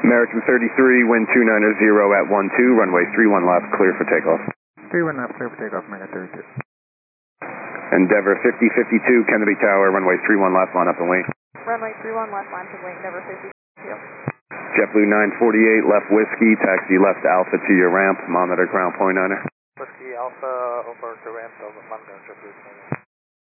American 33, wind 290 at 12, runway 31 left, clear for takeoff. 31 left, clear for takeoff, American 32. Endeavor 5052, Kennedy Tower, runway 31 left, line up and wait. Runway 31 left, line to wing, Endeavor 52. JetBlue 948, left whiskey, taxi left Alpha to your ramp, monitor ground point 9er. Whiskey Alpha over to ramp, over monitor JetBlue